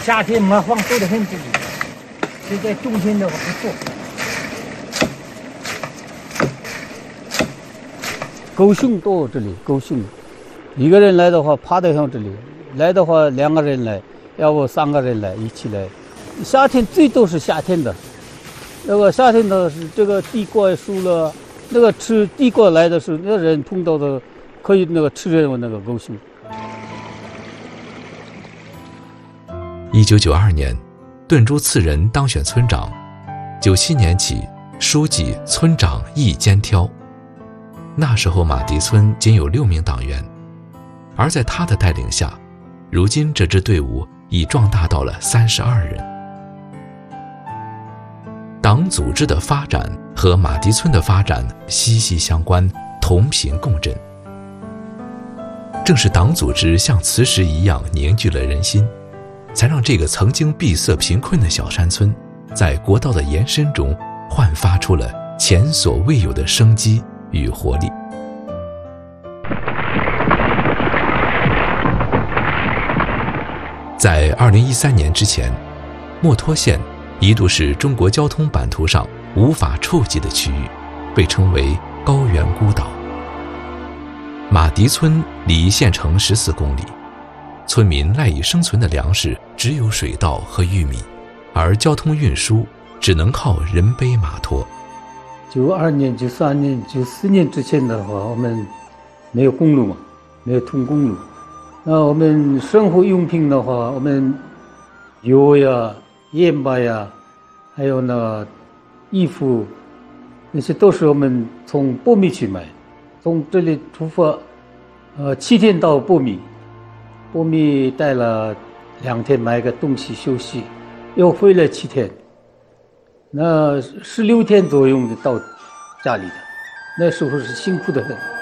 夏天麻黄多得很，这里。现在冬天的话不错。狗熊多，这里狗熊，一个人来的话爬得上这里，来的话2个人来，要不3个人来一起来。夏天最多是夏天的，那个夏天的是这个地瓜熟了，那个吃地瓜来的时候，那人碰到的可以那个吃人那个狗熊。 1992年，顿珠次人当选村长，97年起，书记、村长一肩挑。那时候马蹄村仅有6名党员，而在他的带领下，如今这支队伍已壮大到了32人。党组织的发展和马蹄村的发展息息相关，同频共振。正是党组织像磁石一样凝聚了人心，才让这个曾经闭塞贫困的小山村，在国道的延伸中焕发出了前所未有的生机与活力。在2013年之前，墨脱县一度是中国交通版图上无法触及的区域，被称为高原孤岛。马蹄村离县城14公里，村民赖以生存的粮食只有水稻和玉米，而交通运输只能靠人背马拖。 92年、93年、94年之前的话，我们没有公路嘛，没有通公路。那我们生活用品的话，我们油呀、盐巴呀，还有那衣服，那些都是我们从波米去买。从这里出发，7天到波米，波米待了2天，买个东西休息，又回来7天。那16天左右就到家里的，那时候是辛苦的很。